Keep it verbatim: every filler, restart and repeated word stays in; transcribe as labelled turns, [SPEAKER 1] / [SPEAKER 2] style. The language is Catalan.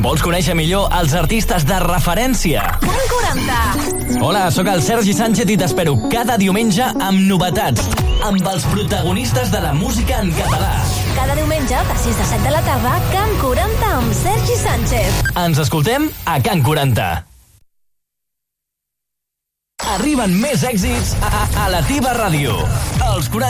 [SPEAKER 1] Vols conèixer millor els artistes de referència?
[SPEAKER 2] Can quaranta.
[SPEAKER 1] Hola, sóc el Sergi Sánchez i t'espero cada diumenge amb novetats, amb els protagonistes de la música en català.
[SPEAKER 2] Cada diumenge, de sis a set de la tarda, Can quaranta amb Sergi Sánchez.
[SPEAKER 1] Ens escoltem a Can quaranta. Arriben més èxits a, a la teva ràdio. Els quaranta